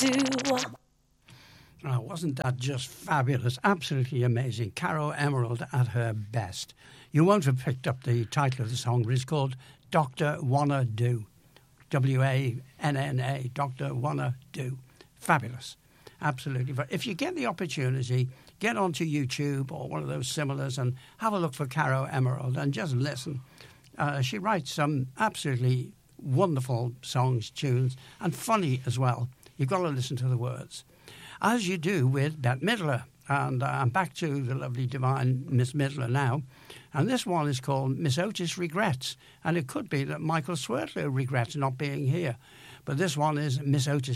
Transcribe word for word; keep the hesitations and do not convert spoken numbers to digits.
do. Oh, wasn't that just fabulous? Absolutely amazing. Caro Emerald at her best. You won't have picked up the title of the song, but it's called Doctor Wanna Do. W A N N A, Doctor Wanna Do. Fabulous. Absolutely. But if you get the opportunity, get onto YouTube or one of those similars and have a look for Caro Emerald and just listen. Uh, she writes some absolutely wonderful songs, tunes, and funny as well. You've got to listen to the words. As you do with Bette Midler. And uh, I'm back to the lovely divine Miss Midler now. And this one is called Miss Otis Regrets. And it could be that Michael Swartlow regrets not being here. But this one is Miss Otis